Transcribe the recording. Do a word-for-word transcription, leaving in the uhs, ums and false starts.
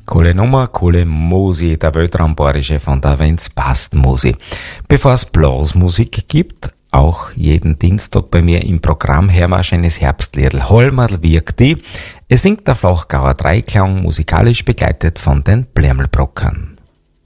Coole Nummer, coole Musi, der Weltraumbayerische von der Wenn's passt Musi. Bevor es Blasmusik gibt, auch jeden Dienstag bei mir im Programm hören wir ein schönes Herbstliedl. Holmerl wirkt die. Es singt der Flachgauer Dreiklang, musikalisch begleitet von den Blärmelbrockern.